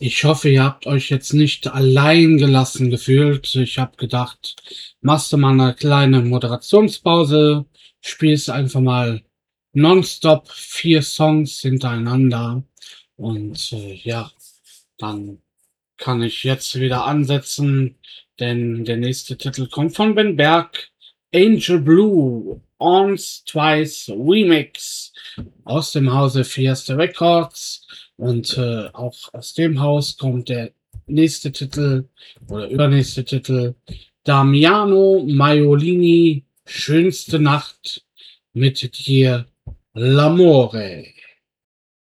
Ich hoffe, ihr habt euch jetzt nicht allein gelassen gefühlt. Ich habe gedacht, machst du mal eine kleine Moderationspause, spielst einfach mal nonstop 4 Songs hintereinander und ja, dann kann ich jetzt wieder ansetzen, denn der nächste Titel kommt von Ben Berg, Angel Blue, Once Twice Remix aus dem Hause Fiesta Records und auch aus dem Haus kommt der nächste Titel oder übernächste Titel Damiano Maiolini, Schönste Nacht mit dir, L'Amore.